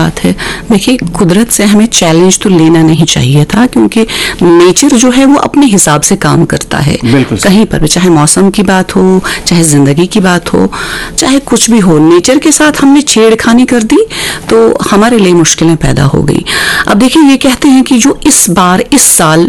बात है। देखिए, कुदरत से हमें चैलेंज तो लेना नहीं चाहिए था, क्योंकि नेचर जो है वो अपने हिसाब से काम करता है कहीं पर भी, चाहे मौसम की बात हो, चाहे जिंदगी की बात हो, चाहे कुछ भी हो। नेचर के साथ हमने छेड़खानी कर दी तो हमारे लिए मुश्किलें पैदा हो गई। अब देखिए, ये कहते हैं कि जो इस साल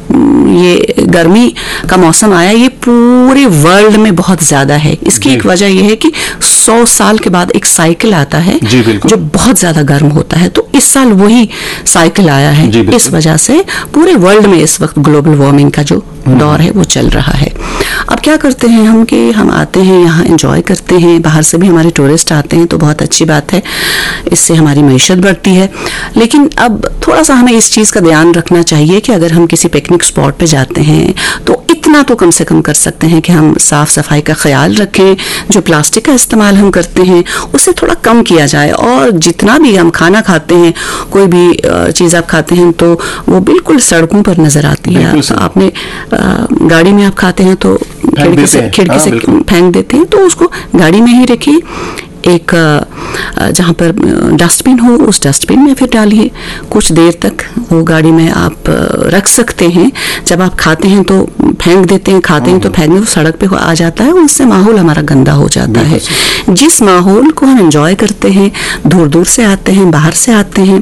ये गर्मी का मौसम आया, ये पूरे वर्ल्ड में बहुत ज्यादा है। इसकी एक वजह यह है कि 100 साल के बाद एक साइकिल आता है जो बहुत ज्यादा गर्म होता है, तो इस साल वही साइकिल आया है। इस वजह से पूरे वर्ल्ड में इस वक्त ग्लोबल वार्मिंग का जो दौर है वो चल रहा है। अब क्या करते हैं हम कि हम आते हैं यहाँ, एंजॉय करते हैं, बाहर से भी हमारे टूरिस्ट आते हैं, तो बहुत अच्छी बात है, इससे हमारी मईशत बढ़ती है। लेकिन अब थोड़ा सा हमें इस चीज़ का ध्यान रखना चाहिए कि अगर हम किसी पिकनिक स्पॉट पे जाते हैं तो इतना तो कम से कम कर सकते हैं कि हम साफ सफाई का ख्याल रखें। जो प्लास्टिक का इस्तेमाल हम करते हैं उसे थोड़ा कम किया जाए, और जितना भी हम खाना खाते हैं, कोई भी चीज़ आप खाते हैं तो वो बिल्कुल सड़कों पर नजर आती है। आपने गाड़ी में आप खाते हैं तो खिड़की से फेंक देते हैं, तो उसको गाड़ी में ही रखिए। एक जहाँ पर डस्टबिन हो उस डस्टबिन में फिर डालिए, कुछ देर तक वो गाड़ी में आप रख सकते हैं। जब आप खाते हैं तो फेंक देते हैं, खाते हैं तो फेंक देते, सड़क पे आ जाता है, उससे माहौल हमारा गंदा हो जाता है। जिस माहौल को हम एंजॉय करते हैं, दूर दूर से आते हैं, बाहर से आते हैं,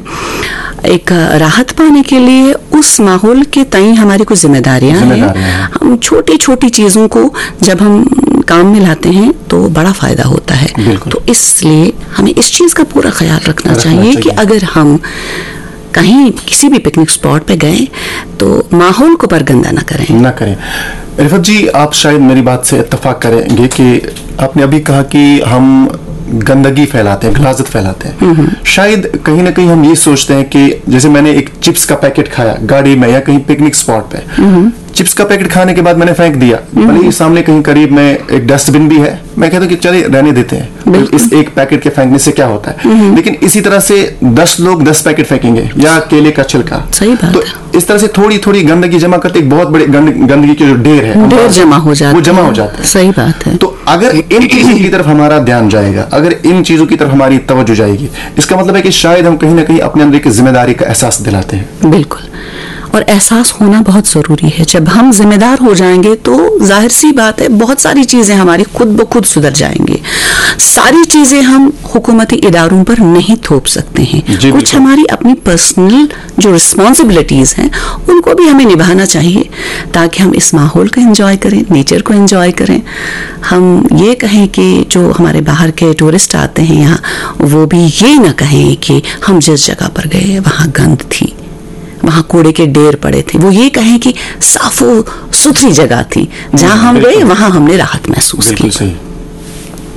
एक राहत पाने के लिए उस माहौल के तय हमारी कुछ जिम्मेदारियां हैं। हम छोटी छोटी चीज़ों को जब हम काम में लाते हैं तो बड़ा फायदा होता है। तो इसलिए हमें इस चीज़ का पूरा ख्याल रखना चाहिए कि अगर हम कहीं किसी भी पिकनिक स्पॉट पे गए तो माहौल को पर गंदा ना करें। रिफत जी, आप शायद मेरी बात से इत्तेफाक करेंगे कि आपने अभी कहा कि हम गंदगी फैलाते हैं, गलाजत फैलाते हैं। शायद कहीं ना कहीं हम ये सोचते हैं कि जैसे मैंने एक चिप्स का पैकेट खाया गाड़ी में या कहीं पिकनिक स्पॉट पे, चिप्स का पैकेट खाने के बाद मैंने फेंक दिया, भले ही सामने कहीं करीब में एक डस्टबिन भी है, मैं कहता हूँ कि चलिए रहने देते हैं, इस एक पैकेट के फेंकने से क्या होता है। लेकिन इसी तरह से 10 लोग 10 पैकेट फेंकेंगे या केले का छिलका, सही बात तो इस तरह से थोड़ी थोड़ी गंदगी जमा करते एक बहुत बड़े गंदगी के जो ढेर है ढेर जमा हो जाता है। सही बात है। तो अगर इन चीजों की तरफ हमारा ध्यान जाएगा, अगर इन चीजों की तरफ हमारी तवज्जो जाएगी, इसका मतलब है कि शायद हम कहीं ना कहीं अपने अंदर की जिम्मेदारी का एहसास दिलाते हैं। बिल्कुल, और एहसास होना बहुत ज़रूरी है। जब हम जिम्मेदार हो जाएंगे तो जाहिर सी बात है बहुत सारी चीज़ें हमारी खुद ब खुद सुधर जाएंगी। सारी चीज़ें हम हुकूमती इदारों पर नहीं थोप सकते हैं, कुछ हमारी अपनी पर्सनल जो रिस्पॉन्सिबिलिटीज़ हैं उनको भी हमें निभाना चाहिए, ताकि हम इस माहौल को एंजॉय करें, नेचर को एंजॉय करें। हम ये कहें कि जो हमारे बाहर के टूरिस्ट आते हैं यहाँ, वो भी ये ना कहें कि हम जिस जगह पर गए वहाँ गंद थी, वहाँ कूड़े के ढेर पड़े थे। वो ये कहें कि साफो सुथरी जगह थी, जहाँ हम गए वहाँ हमने राहत महसूस की।